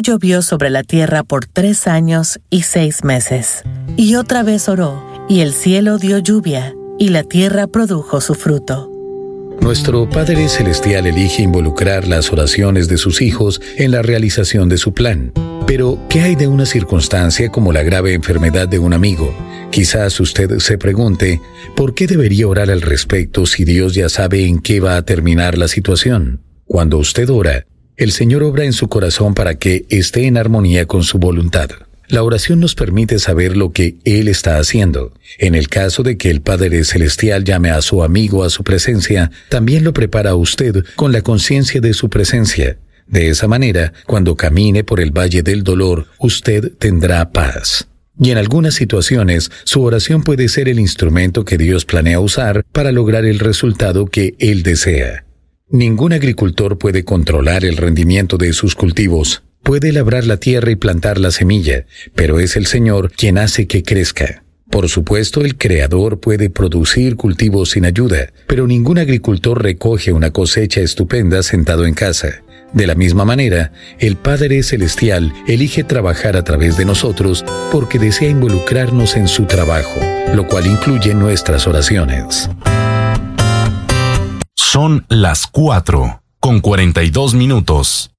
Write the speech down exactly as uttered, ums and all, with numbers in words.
llovió sobre la tierra por tres años y seis meses. Y otra vez oró, y el cielo dio lluvia, y la tierra produjo su fruto. Nuestro Padre Celestial elige involucrar las oraciones de sus hijos en la realización de su plan. Pero, ¿qué hay de una circunstancia como la grave enfermedad de un amigo? Quizás usted se pregunte, ¿por qué debería orar al respecto si Dios ya sabe en qué va a terminar la situación? Cuando usted ora, el Señor obra en su corazón para que esté en armonía con su voluntad. La oración nos permite saber lo que Él está haciendo. En el caso de que el Padre Celestial llame a su amigo a su presencia, también lo prepara a usted con la conciencia de su presencia. De esa manera, cuando camine por el valle del dolor, usted tendrá paz. Y en algunas situaciones, su oración puede ser el instrumento que Dios planea usar para lograr el resultado que Él desea. Ningún agricultor puede controlar el rendimiento de sus cultivos. Puede labrar la tierra y plantar la semilla, pero es el Señor quien hace que crezca. Por supuesto, el Creador puede producir cultivos sin ayuda, pero ningún agricultor recoge una cosecha estupenda sentado en casa. De la misma manera, el Padre Celestial elige trabajar a través de nosotros porque desea involucrarnos en su trabajo, lo cual incluye nuestras oraciones. Son las cuatro con cuarenta y dos minutos.